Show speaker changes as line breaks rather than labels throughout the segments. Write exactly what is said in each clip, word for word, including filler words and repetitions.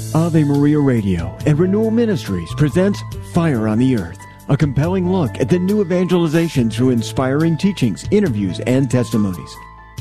Ave Maria Radio and Renewal Ministries presents Fire on the Earth, a compelling look at the new evangelization through inspiring teachings, interviews, and testimonies.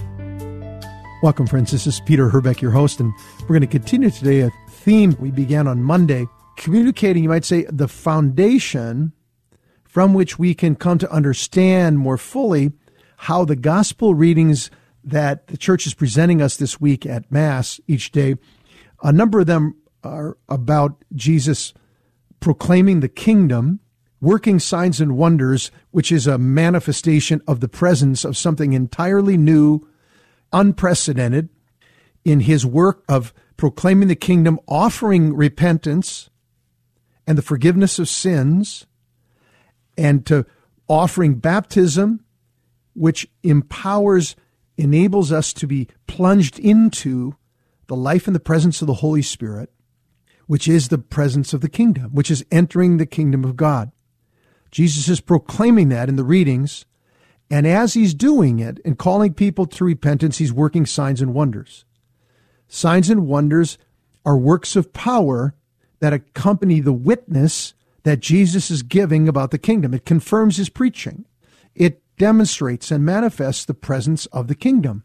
Welcome, friends. This is Peter Herbeck, your host, and we're going to continue today a theme we began on Monday, communicating, you might say, the foundation from which we can come to understand more fully how the gospel readings that the church is presenting us this week at Mass each day, a number of them are about Jesus proclaiming the kingdom, working signs and wonders, which is a manifestation of the presence of something entirely new, unprecedented in his work of proclaiming the kingdom, offering repentance and the forgiveness of sins, and to offering baptism, which empowers, enables us to be plunged into the life and the presence of the Holy Spirit, which is the presence of the kingdom, which is entering the kingdom of God. Jesus is proclaiming that in the readings, and as he's doing it and calling people to repentance, he's working signs and wonders. Signs and wonders are works of power that accompany the witness that Jesus is giving about the kingdom. It confirms his preaching. It demonstrates and manifests the presence of the kingdom.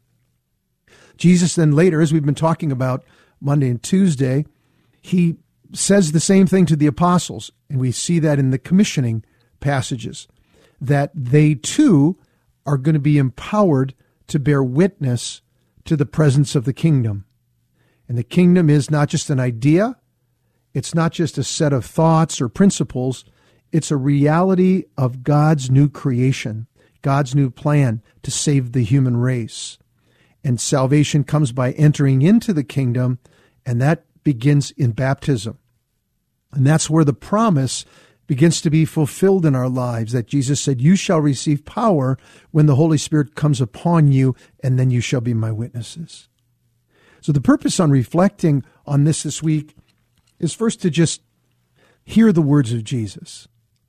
Jesus then later, as we've been talking about Monday and Tuesday, he says the same thing to the apostles, and we see that in the commissioning passages, that they too are going to be empowered to bear witness to the presence of the kingdom. And the kingdom is not just an idea, it's not just a set of thoughts or principles, it's a reality of God's new creation, God's new plan to save the human race. And salvation comes by entering into the kingdom, and that begins in baptism. And that's where the promise begins to be fulfilled in our lives, that Jesus said, you shall receive power when the Holy Spirit comes upon you, and then you shall be my witnesses. So the purpose on reflecting on this this week is first to just hear the words of Jesus,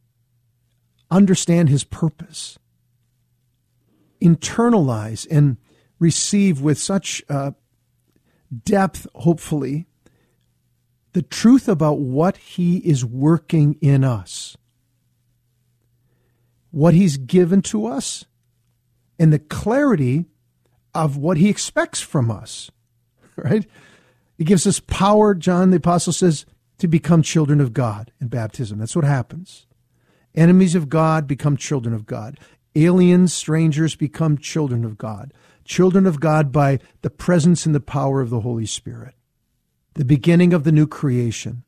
understand his purpose, internalize and receive with such uh, depth, hopefully, the truth about what he is working in us, what he's given to us, and the clarity of what he expects from us, right? He gives us power, John the Apostle says, to become children of God in baptism. That's what happens. Enemies of God become children of God. Aliens, strangers become children of God. Children of God by the presence and the power of the Holy Spirit. The beginning of the new creation.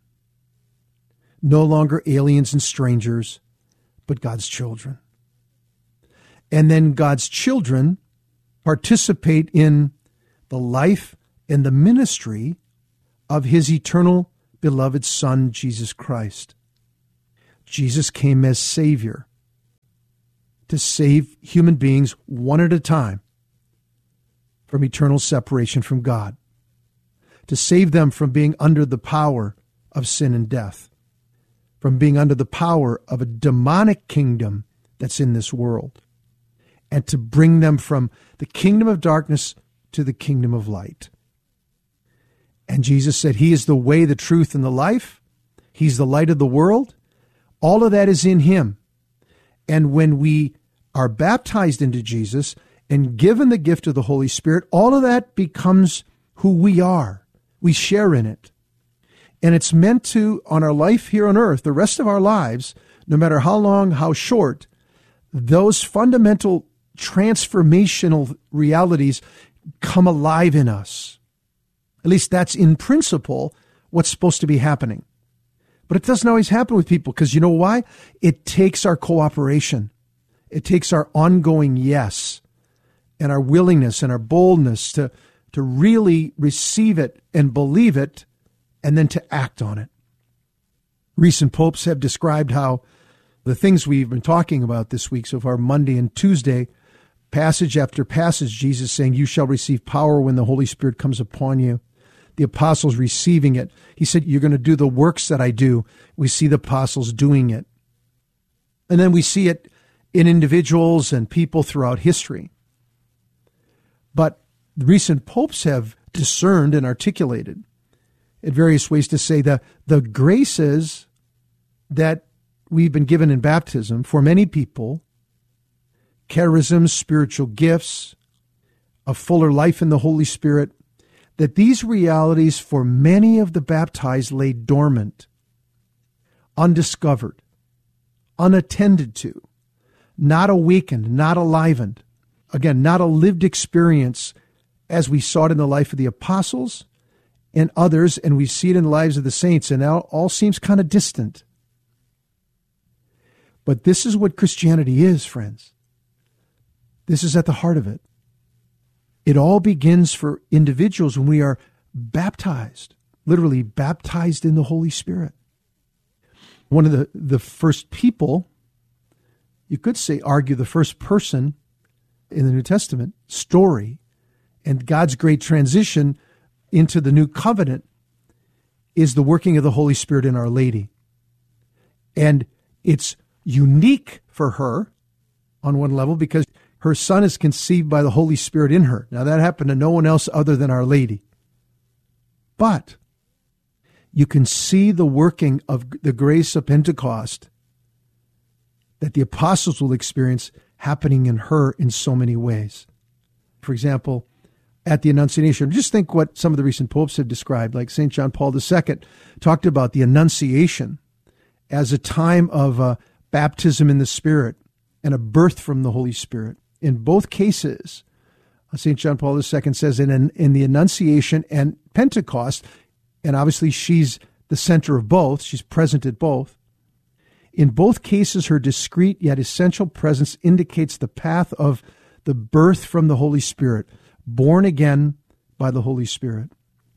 No longer aliens and strangers, but God's children. And then God's children participate in the life and the ministry of his eternal beloved Son, Jesus Christ. Jesus came as Savior to save human beings one at a time from eternal separation from God, to save them from being under the power of sin and death, from being under the power of a demonic kingdom that's in this world, and to bring them from the kingdom of darkness to the kingdom of light. And Jesus said, he is the way, the truth, and the life. He's the light of the world. All of that is in him. And when we are baptized into Jesus and given the gift of the Holy Spirit, all of that becomes who we are. We share in it. And it's meant to, on our life here on earth, the rest of our lives, no matter how long, how short, those fundamental transformational realities come alive in us. At least that's in principle what's supposed to be happening. But it doesn't always happen with people, because you know why? It takes our cooperation. It takes our ongoing yes and our willingness and our boldness to, to really receive it and believe it and then to act on it. Recent popes have described how the things we've been talking about this week so far, Monday and Tuesday, passage after passage, Jesus saying, you shall receive power when the Holy Spirit comes upon you. The apostles receiving it. He said, you're going to do the works that I do. We see the apostles doing it. And then we see it in individuals and people throughout history. But the recent popes have discerned and articulated at various ways to say that the graces that we've been given in baptism for many people, charisms, spiritual gifts, a fuller life in the Holy Spirit, that these realities for many of the baptized lay dormant, undiscovered, unattended to, not awakened, not enlivened. Again, not a lived experience as we saw it in the life of the apostles and others, and we see it in the lives of the saints, and now all seems kind of distant. But this is what Christianity is, friends. This is at the heart of it. It all begins for individuals when we are baptized, literally baptized in the Holy Spirit. One of the, the first people, you could say, argue the first person in the New Testament story and God's great transition into the new covenant is the working of the Holy Spirit in Our Lady. And it's unique for her on one level because her son is conceived by the Holy Spirit in her. Now, that happened to no one else other than Our Lady. But you can see the working of the grace of Pentecost that the apostles will experience happening in her in so many ways. For example, at the Annunciation, just think what some of the recent popes have described, like Saint John Paul the Second talked about the Annunciation as a time of uh, baptism in the Spirit and a birth from the Holy Spirit. In both cases, Saint John Paul the Second says in, in the Annunciation and Pentecost, and obviously she's the center of both, she's present at both. In both cases, her discreet yet essential presence indicates the path of the birth from the Holy Spirit, born again by the Holy Spirit.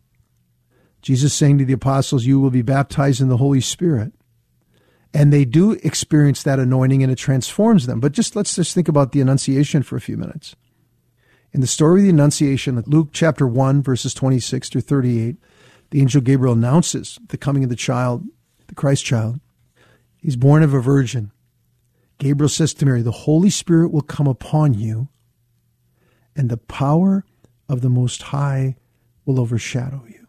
Jesus saying to the apostles, you will be baptized in the Holy Spirit. And they do experience that anointing and it transforms them. But just let's just think about the Annunciation for a few minutes. In the story of the Annunciation, Luke chapter one, verses twenty-six through thirty-eight, the angel Gabriel announces the coming of the child, the Christ child. He's born of a virgin. Gabriel says to Mary, the Holy Spirit will come upon you, and the power of the Most High will overshadow you.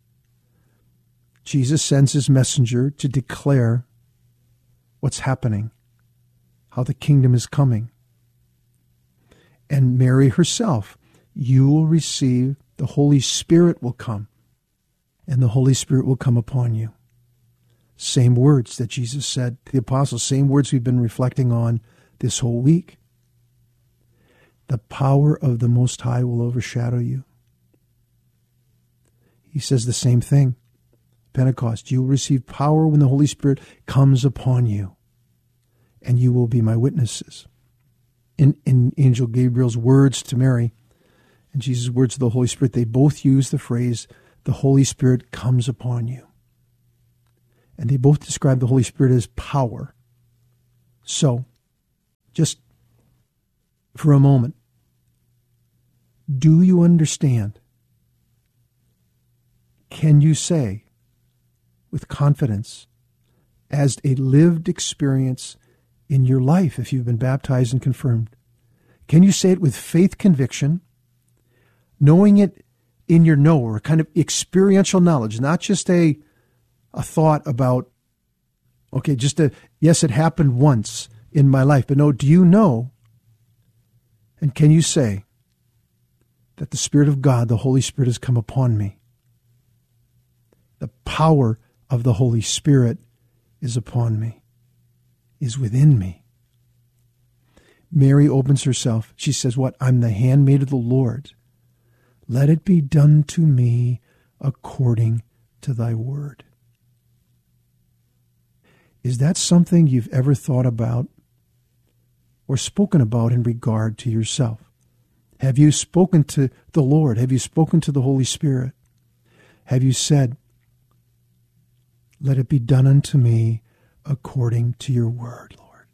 Jesus sends his messenger to declare what's happening, how the kingdom is coming. And Mary herself, you will receive, the Holy Spirit will come, and the Holy Spirit will come upon you. Same words that Jesus said to the apostles, same words we've been reflecting on this whole week. The power of the Most High will overshadow you. He says the same thing. Pentecost, you will receive power when the Holy Spirit comes upon you, and you will be my witnesses. In, in Angel Gabriel's words to Mary and Jesus' words to the Holy Spirit, they both use the phrase, the Holy Spirit comes upon you. And they both describe the Holy Spirit as power. So, just for a moment, do you understand? Can you say with confidence, as a lived experience in your life, if you've been baptized and confirmed, can you say it with faith conviction, knowing it in your knower, kind of experiential knowledge, not just a a thought about, okay, just a, yes, it happened once in my life, but no, do you know, and can you say that the Spirit of God, the Holy Spirit, has come upon me? The power of the Holy Spirit is upon me, is within me. Mary opens herself. She says, what? I'm the handmaid of the Lord. Let it be done to me according to thy word. Is that something you've ever thought about or spoken about in regard to yourself? Have you spoken to the Lord? Have you spoken to the Holy Spirit? Have you said, let it be done unto me according to your word, Lord?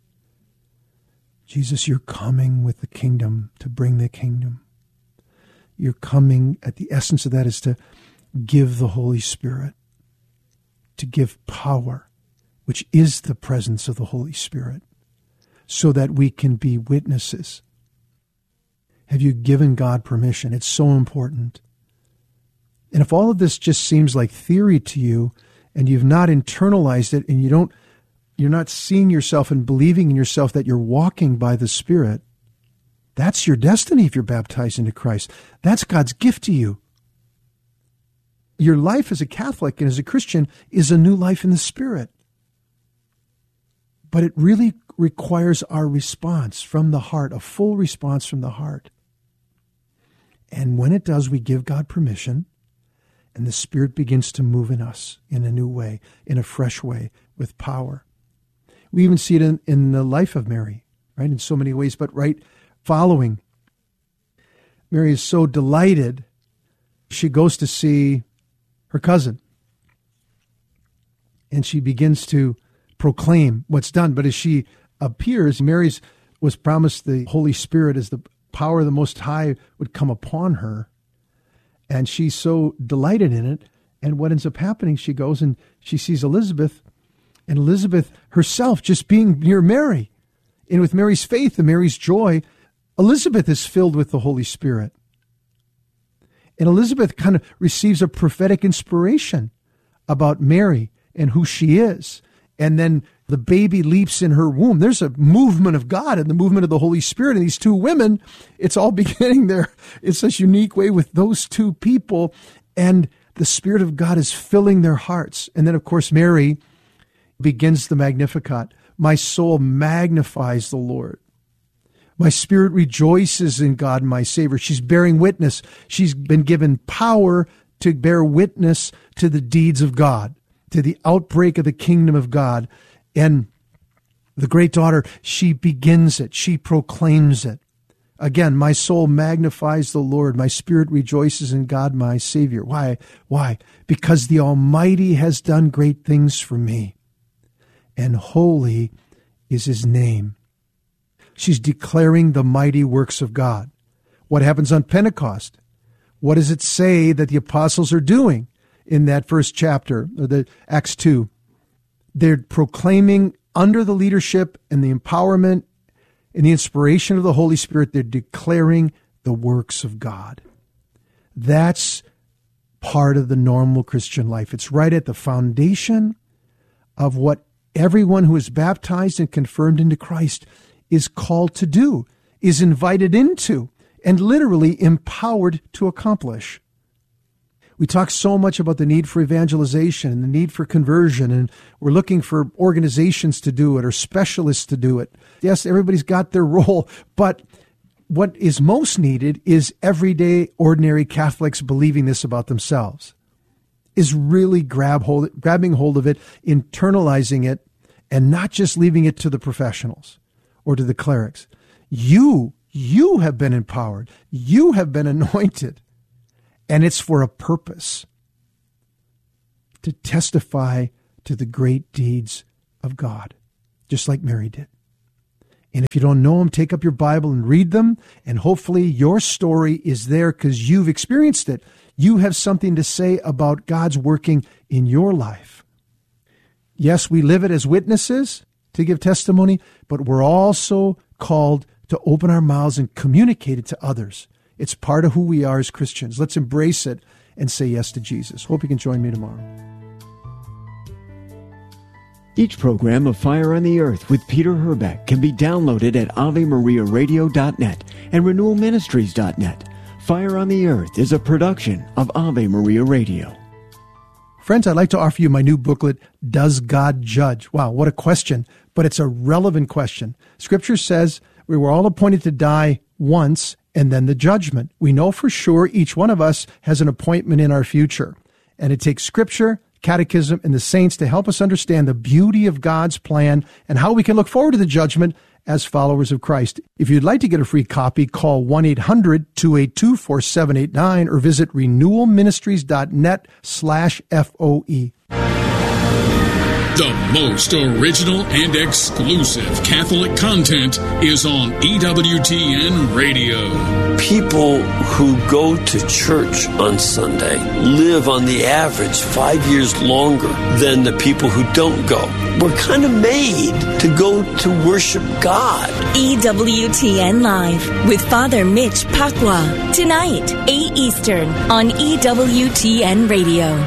Jesus, you're coming with the kingdom to bring the kingdom. You're coming, at the essence of that is to give the Holy Spirit, to give power, which is the presence of the Holy Spirit, so that we can be witnesses. Have you given God permission? It's so important. And if all of this just seems like theory to you and you've not internalized it and you don't, you're not seeing yourself and believing in yourself that you're walking by the Spirit, that's your destiny if you're baptized into Christ. That's God's gift to you. Your life as a Catholic and as a Christian is a new life in the Spirit. But it really requires our response from the heart, a full response from the heart. And when it does, we give God permission, and the Spirit begins to move in us in a new way, in a fresh way, with power. We even see it in, in the life of Mary, right, in so many ways, but right following. Mary is so delighted, she goes to see her cousin, and she begins to proclaim what's done. But as she appears, Mary was promised the Holy Spirit as the power of the Most High would come upon her. And she's so delighted in it. And what ends up happening, she goes and she sees Elizabeth, and Elizabeth herself just being near Mary. And with Mary's faith and Mary's joy, Elizabeth is filled with the Holy Spirit. And Elizabeth kind of receives a prophetic inspiration about Mary and who she is. And then the baby leaps in her womb. There's a movement of God and the movement of the Holy Spirit. And these two women, it's all beginning there in such a unique way with those two people. And the Spirit of God is filling their hearts. And then, of course, Mary begins the Magnificat. My soul magnifies the Lord. My spirit rejoices in God, my Savior. She's bearing witness. She's been given power to bear witness to the deeds of God, to the outbreak of the kingdom of God. And the great daughter, she begins it. She proclaims it. Again, my soul magnifies the Lord. My spirit rejoices in God, my Savior. Why? Why? Because the Almighty has done great things for me, and holy is his name. She's declaring the mighty works of God. What happens on Pentecost? What does it say that the apostles are doing in that first chapter, or the Acts two? They're proclaiming under the leadership and the empowerment and the inspiration of the Holy Spirit, they're declaring the works of God. That's part of the normal Christian life. It's right at the foundation of what everyone who is baptized and confirmed into Christ is called to do, is invited into, and literally empowered to accomplish. We talk so much about the need for evangelization and the need for conversion, and we're looking for organizations to do it or specialists to do it. Yes, everybody's got their role, but what is most needed is everyday, ordinary Catholics believing this about themselves, is really grab hold, grabbing hold of it, internalizing it, and not just leaving it to the professionals or to the clerics. You, you have been empowered. You have been anointed. And it's for a purpose, to testify to the great deeds of God, just like Mary did. And if you don't know them, take up your Bible and read them. And hopefully your story is there because you've experienced it. You have something to say about God's working in your life. Yes, we live it as witnesses to give testimony, but we're also called to open our mouths and communicate it to others. It's part of who we are as Christians. Let's embrace it and say yes to Jesus. Hope you can join me tomorrow.
Each program of Fire on the Earth with Peter Herbeck can be downloaded at ave maria radio dot net and renewal ministries dot net. Fire on the Earth is a production of Ave Maria Radio.
Friends, I'd like to offer you my new booklet, Does God Judge? Wow, what a question, but it's a relevant question. Scripture says we were all appointed to die once and then the judgment. We know for sure each one of us has an appointment in our future. And it takes Scripture, Catechism, and the saints to help us understand the beauty of God's plan and how we can look forward to the judgment as followers of Christ. If you'd like to get a free copy, call one eight hundred two eight two four seven eight nine or visit renewal ministries dot net slash F O E.
The most original and exclusive Catholic content is on E W T N Radio.
People who go to church on Sunday live on the average five years longer than the people who don't go. We're kind of made to go to worship God.
E W T N Live with Father Mitch Pacwa. Tonight, eight Eastern on E W T N Radio.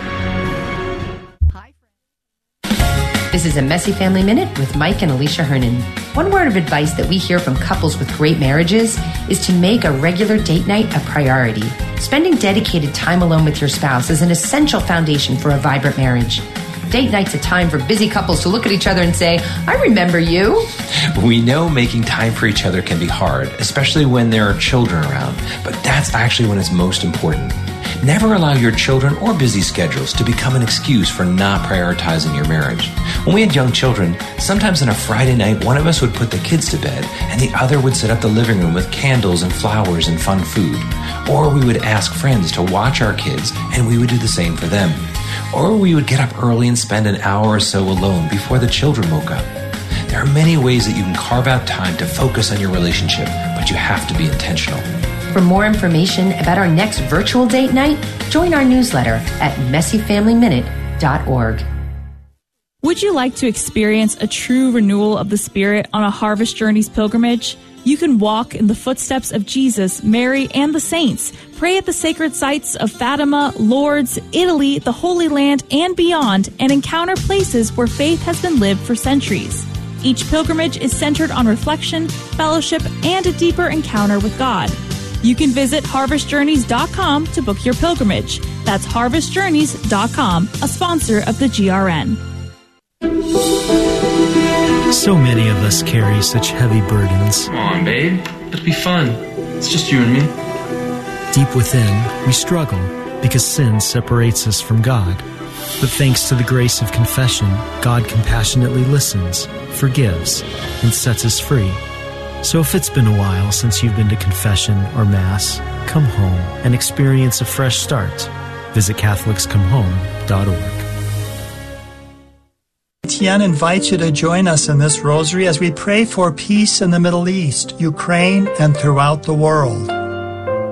This is a Messy Family Minute with Mike and Alicia Hernan. One word of advice that we hear from couples with great marriages is to make a regular date night a priority. Spending dedicated time alone with your spouse is an essential foundation for a vibrant marriage. Date night's a time for busy couples to look at each other and say, I remember you.
We know making time for each other can be hard, especially when there are children around, but that's actually when it's most important. Never allow your children or busy schedules to become an excuse for not prioritizing your marriage. When we had young children, sometimes on a Friday night, one of us would put the kids to bed and the other would set up the living room with candles and flowers and fun food. Or we would ask friends to watch our kids and we would do the same for them. Or we would get up early and spend an hour or so alone before the children woke up. There are many ways that you can carve out time to focus on your relationship, but you have to be intentional.
For more information about our next virtual date night, join our newsletter at messy family minute dot org.
Would you like to experience a true renewal of the Spirit on a Harvest Journeys pilgrimage? You can walk in the footsteps of Jesus, Mary, and the saints. Pray at the sacred sites of Fatima, Lourdes, Italy, the Holy Land, and beyond, and encounter places where faith has been lived for centuries. Each pilgrimage is centered on reflection, fellowship, and a deeper encounter with God. You can visit harvest journeys dot com to book your pilgrimage. That's harvest journeys dot com, a sponsor of the G R N.
So many of us carry such heavy burdens.
Come on, babe. Let's be fun. It's just you and me.
Deep within, we struggle because sin separates us from God. But thanks to the grace of confession, God compassionately listens, forgives, and sets us free. So if it's been a while since you've been to confession or Mass, come home and experience a fresh start. Visit Catholics Come Home dot org.
Tian invites you to join us in this rosary as we pray for peace in the Middle East, Ukraine, and throughout the world.